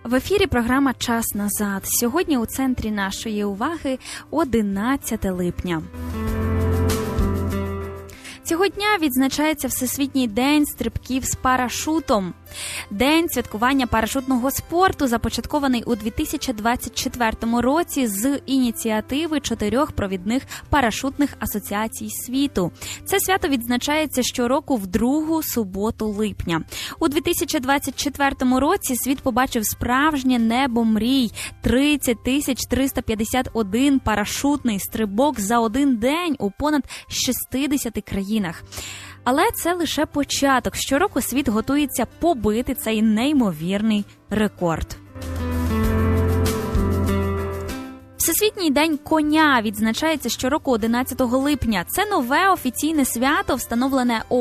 В ефірі програма «Час назад». Сьогодні у центрі нашої уваги 11 липня. Цього дня відзначається Всесвітній день стрибків з парашутом. День святкування парашутного спорту започаткований у 2024 році з ініціативи 4 провідних парашутних асоціацій світу. Це свято відзначається щороку в другу суботу липня. У 2024 році світ побачив справжнє небо мрій – 30 351 парашутний стрибок за один день у понад 60 країнах. Але це лише початок. Щороку світ готується побити цей неймовірний рекорд. Всесвітній день коня відзначається щороку 11 липня. Це нове офіційне свято, встановлене